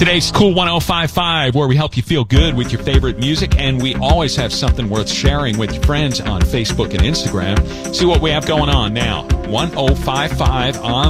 Today's Cool 105.5, where we help you feel good with your favorite music, and we always have something worth sharing with your friends on Facebook and Instagram. See what we have going on now. 105.5 on